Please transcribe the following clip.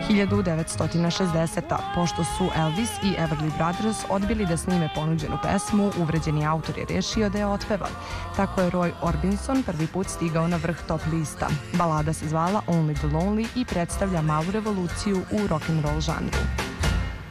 1960. Pošto su Elvis i Everly Brothers odbili da snime ponuđenu pesmu, uvređeni autor je rešio da je otpeva. Tako je Roy Orbison prvi put stigao na vrh top lista. Balada se zvala Only the Lonely i predstavlja malu revoluciju u rock'n'roll žanru.